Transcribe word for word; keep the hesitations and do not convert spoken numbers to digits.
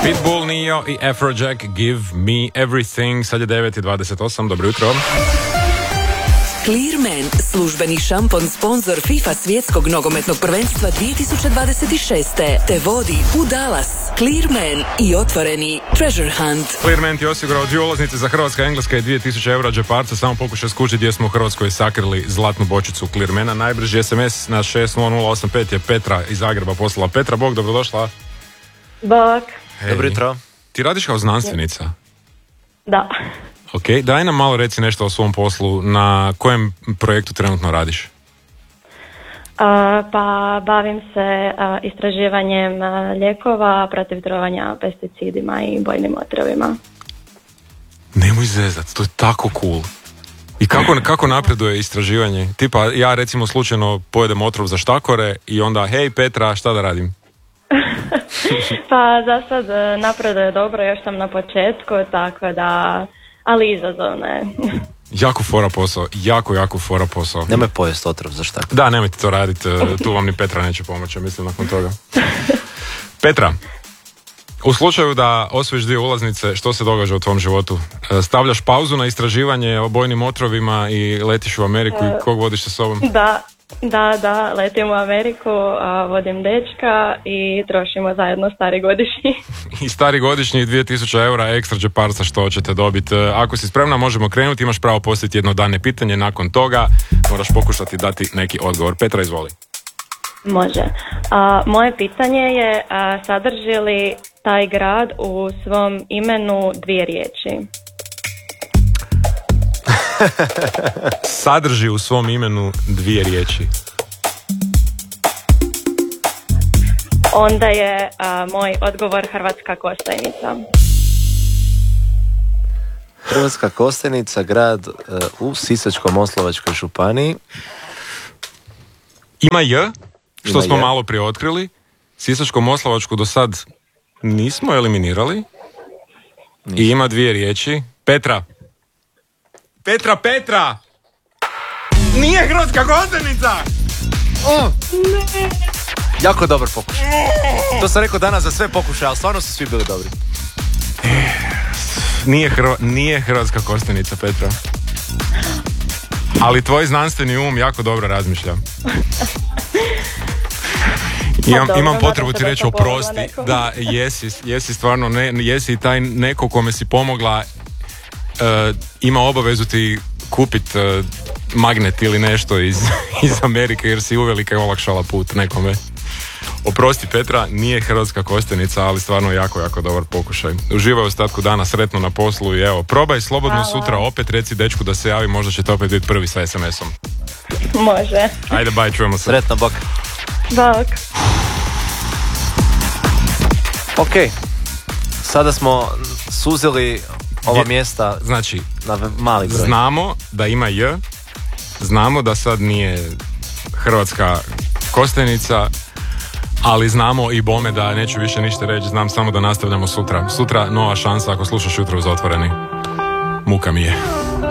Pitbull, Nio i Afrojack, Give Me Everything. Sad je devet i dvadeset osam, dobro jutro. Clearman, službeni šampon sponsor FIFA svjetskog nogometnog prvenstva dvije tisuće dvadeset šest. te vodi u Dallas. Clearman i otvoreni Treasure Hunt. Clearman ti je osigurao dvije ulaznice za Hrvatska, Engleska i dvije tisuće eura džeparca. Samo pokušaj skući gdje smo u Hrvatskoj sakrili zlatnu bočicu Clearmana. Najbrži es em es na šest nula nula osam pet je Petra iz Zagreba poslala. Petra, Bog, dobrodošla. Bok. Hej. Dobro jutro. Ti radiš kao znanstvenica? Da. Ok, daj nam malo reci nešto o svom poslu. Na kojem projektu trenutno radiš? Uh, pa bavim se uh, istraživanjem uh, lijekova protiv trovanja pesticidima i bojnim otrovima. Nemoj zezat, to je tako cool. I kako, kako napreduje istraživanje? Tipa, ja recimo slučajno pojedem otrov za štakore i onda, hej Petra, šta da radim? Pa za sad uh, napreduje dobro, još sam na početku, tako da, ali izazovno je. Jako fora posao, jako, jako fora posao. Nemoj pojest otrov za štak. Da, nemojte to raditi, tu vam ni Petra neće pomoći, mislim nakon toga. Petra, u slučaju da osvojiš dvije ulaznice, što se događa u tvom životu? Stavljaš pauzu na istraživanje o bojnim otrovima i letiš u Ameriku i kog vodiš sa sobom? Da, da, da, letim u Ameriku, a, vodim dečka i trošimo zajedno stari godišnji. I stari godišnji dvije tisuće eura ekstra džeparca što ćete dobiti. Ako si spremna, možemo krenuti, imaš pravo postaviti jedno dane pitanje, nakon toga moraš pokušati dati neki odgovor. Petra, izvoli. Može. A, moje pitanje je, a, sadrži li taj grad u svom imenu dvije riječi? Sadrži u svom imenu dvije riječi. Onda je a, moj odgovor Hrvatska Kostajnica. Hrvatska Kostajnica, grad uh, u Sisačko-moslavačkoj županiji. Ima J, što Ima smo J. malo prije otkrili. Sisačko-moslavačku do sad nismo eliminirali. Nismo. I ima dvije riječi. Petra. Petra, Petra! Nije Hrvatska Kostajnica! Oh. Jako dobar pokušaj. To sam rekao danas za sve pokušaje, ali stvarno su svi bili dobri. Nije, Hrva, nije Hrvatska Kostajnica, Petra. Ali tvoj znanstveni um jako dobro razmišlja. Imam, dobro, imam potrebu nadam ti se da reći sam pomogla oprosti. nekom. Da, jesi, jesi stvarno, ne, jesi i taj neko kome si pomogla. Uh, ima obavezu ti kupit uh, magnet ili nešto iz, iz Amerike jer si uvelike olakšala put nekome. Oprosti Petra, nije Hrvatska Kostajnica, ali stvarno jako, jako dobar pokušaj. Uživaj u ostatku dana, sretno na poslu i evo, probaj slobodno Hvala. sutra opet, reci dečku da se javi, možda ćete opet biti prvi sa es em esom. Može. Ajde, baj, čujemo se. Sretno, bok. Bok. Ok, sada smo suzili ova Je- mjesta Znači, na v- mali broj. znamo da ima J, znamo da sad nije Hrvatska Kostajnica, ali znamo i bome da neću više ništa reći, znam samo da nastavljamo sutra. Sutra nova šansa ako slušaš jutro uz Otvoreni. Muka mi je.